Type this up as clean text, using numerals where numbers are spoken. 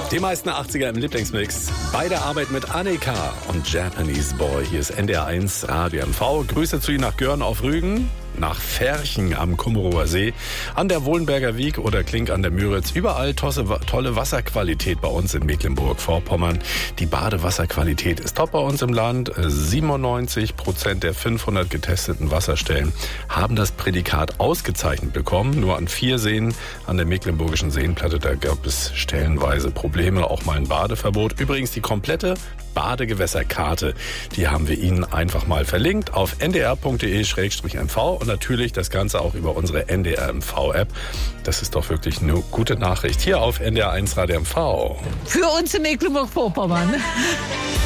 Die meisten 80er im Lieblingsmix. Bei der Arbeit mit Annika und Japanese Boy. Hier ist NDR 1 Radio MV. Grüße zu Ihnen nach Görn auf Rügen, nach Ferchen am Kummerower See, an der Wohlenberger Wiek oder Klink an der Müritz. Überall tolle Wasserqualität bei uns in Mecklenburg-Vorpommern. Die Badewasserqualität ist top bei uns im Land. 97% der 500 getesteten Wasserstellen haben das Prädikat ausgezeichnet bekommen. Nur an 4 Seen an der Mecklenburgischen Seenplatte, da gab es stellenweise Probleme, auch mal ein Badeverbot. Übrigens die komplette Badegewässerkarte, die haben wir Ihnen einfach mal verlinkt auf ndr.de/mv und natürlich das Ganze auch über unsere NDR MV-App. Das ist doch wirklich eine gute Nachricht hier auf NDR 1 Radio MV. Für uns in Mecklenburg-Vorpommern.